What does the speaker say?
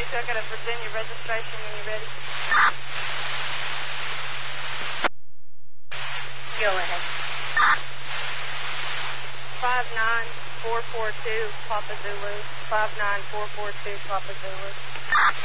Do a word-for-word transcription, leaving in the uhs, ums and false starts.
I got a Virginia registration when you're ready. Go ahead. five nine four four two Papa Zulu. five nine four four two Papa Zulu.